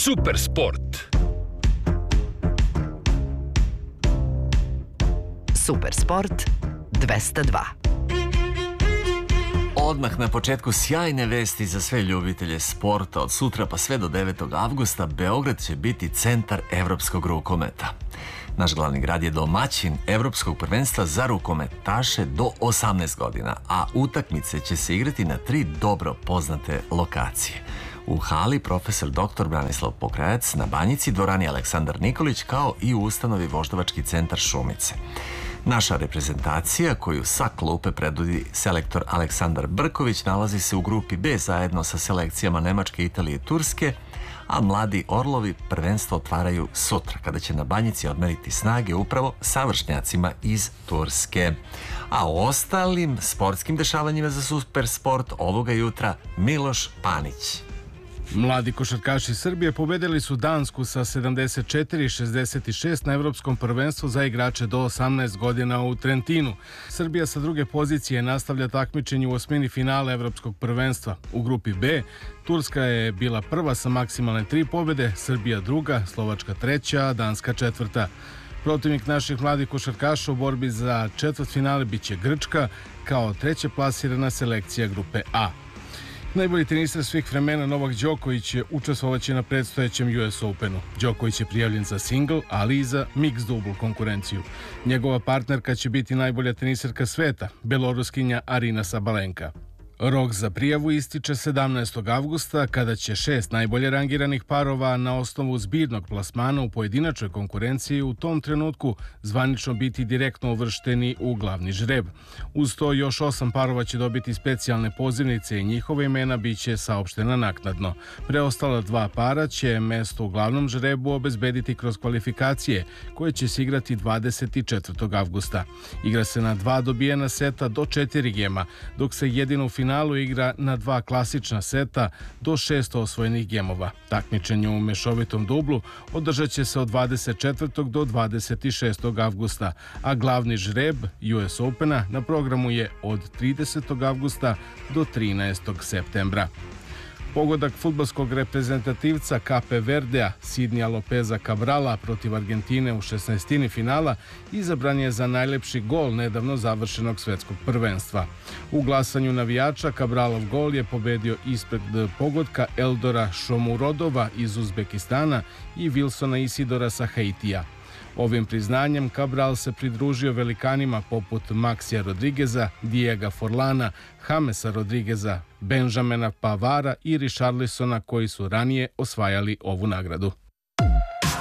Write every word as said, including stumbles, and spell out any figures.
Super sport. Super sport dvesta dva. Odmah na početku sjajne vesti za sve ljubitelje sporta. Od sutra pa sve do devetog avgusta Beograd će biti centar evropskog rukometa. Naš glavni grad je domaćin evropskog prvenstva za rukometaše do osamnaest godina, a utakmice će se igrati na tri dobro poznate lokacije. U hali profesor doktor Branislav Pokrajac na Banjici, dvorani Aleksandar Nikolić, kao i u ustanovi Voždovački centar Šumice. Naša reprezentacija, koju sa klupe predvodi selektor Aleksandar Brković, nalazi se u grupi B zajedno sa selekcijama Nemačke, Italije i Turske, a mladi Orlovi prvenstvo otvaraju sutra, kada će na Banjici odmeriti snage upravo sa vršnjacima iz Turske. A o ostalim sportskim dešavanjima za super sport ovoga jutra Miloš Panić. Mladi košarkaši Srbije pobedili su Dansku sa sedamdeset četiri šezdeset šest na Evropskom prvenstvu za igrače do osamnaest godina u Trentinu. Srbija sa druge pozicije nastavlja takmičenje u osmini finala Evropskog prvenstva. U grupi B Turska je bila prva sa maksimalne tri pobede, Srbija druga, Slovačka treća, a Danska četvrta. Protivnik naših mladih košarkaša u borbi za četvrtfinale biće Grčka, kao treće plasirana selekcija grupe A. Najbolji teniser svih vremena Novak Đoković je učestvovaće na predstojećem U S Openu. Đoković je prijavljen za single, ali i za mix double konkurenciju. Njegova partnerka će biti najbolja teniserka sveta, beloruskinja Arina Sabalenka. Rok za prijavu ističe sedamnaestog avgusta, kada će šest najbolje rangiranih parova na osnovu zbirnog plasmana u pojedinačnoj konkurenciji u tom trenutku zvanično biti direktno uvršteni u glavni žreb. Uz to još osam parova će dobiti specijalne pozivnice i njihova imena biće saopštena naknadno. Preostala dva para će mesto u glavnom žrebu obezbediti kroz kvalifikacije, koje će se igrati dvadeset četvrtog avgusta. Igra se na dva dobijena seta do četiri gema, dok se jedino u finalu finalu igra na dva klasična seta do šest osvojenih gemova. Takmičenje u mešovitom dublu održat će se od dvadeset četvrtog do dvadeset šestog avgusta, a glavni žreb U S Opena na programu je od tridesetog avgusta do trinaestog septembra. Pogodak fudbalskog reprezentativca Kape Verdea Sidnija Lopeza Cabrala protiv Argentine u šesnaestini finala izabran je za najlepši gol nedavno završenog svetskog prvenstva. U glasanju navijača Cabralov gol je pobedio ispred pogotka Eldora Shomurodova iz Uzbekistana i Wilsona Isidora sa Haitija. Ovim priznanjem Cabral se pridružio velikanima poput Maxija Rodrigueza, Diega Forlana, Jamesa Rodrigueza, Benjamina Pavara i Richarlisona, koji su ranije osvajali ovu nagradu.